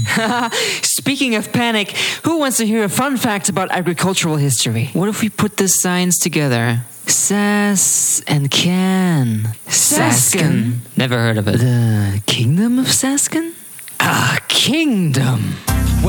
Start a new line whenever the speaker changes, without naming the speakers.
Speaking of panic, who wants to hear a fun fact about agricultural history? What if we put the signs together? Sas and Can.
Sasken?
Never heard of it. The Kingdom of Sasken?
A kingdom.